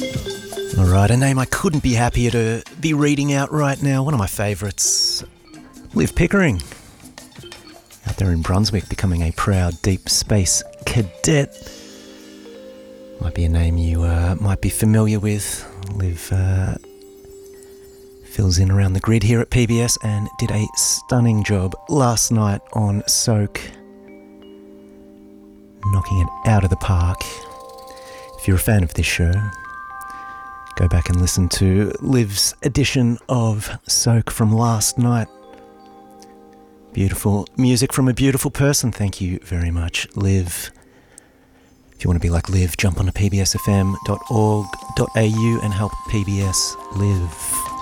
Alright, a name I couldn't be happier to be reading out right now. One of my favourites, Liv Pickering. Out there in Brunswick, becoming a proud deep space cadet. Might be a name you might be familiar with. Liv fills in around the grid here at PBS and did a stunning job last night on Soak. Knocking it out of the park. If you're a fan of this show, go back and listen to Liv's edition of Soak from last night. Beautiful music from a beautiful person. Thank you very much, Liv. If you want to be like Liv, jump onto pbsfm.org.au and help PBS live.